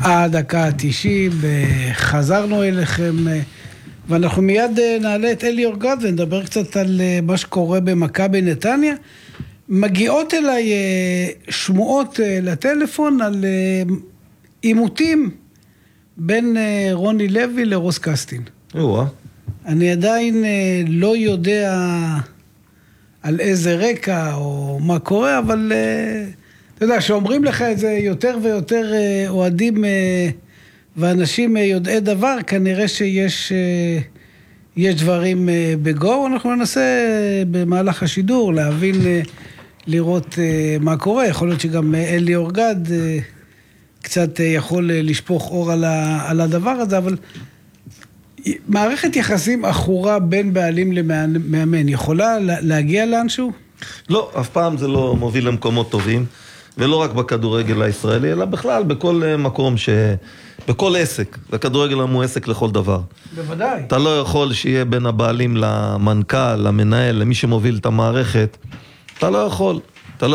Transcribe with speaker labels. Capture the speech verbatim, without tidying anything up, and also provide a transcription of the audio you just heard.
Speaker 1: הדקה ה-תשעים, חזרנו אליכם, ואנחנו מיד נעלה את אלי אורגד ונדבר קצת על מה שקורה במכבי נתניה. מגיעות אליי שמועות לטלפון על עימותים בין רוני לוי לרוס קסטין.
Speaker 2: אירוע.
Speaker 1: אני עדיין לא יודע על איזה רקע או מה קורה, אבל אתה יודע, שאומרים לך את זה יותר ויותר אוהדים ואנשים יודעי דבר, כנראה שיש יש דברים בגו. אנחנו ננסה במהלך השידור להבין, לראות מה קורה. יכול להיות שגם אלי אורגד קצת יכול לשפוך אור על, ה, על הדבר הזה, אבל מערכת יחסים אחורה בין בעלים למאמן, יכולה להגיע לאנשהו?
Speaker 2: לא, אף פעם זה לא מוביל למקומות טובים, ולא רק בכדורגל הישראלי, אלא בכלל בכל מקום ש... בכל עסק, הכדורגל הוא עסק לכל דבר.
Speaker 1: בוודאי.
Speaker 2: אתה לא יכול שיהיה בין הבעלים למנכ"ל, למנהל, למי שמוביל את המערכת, אתה לא יכול.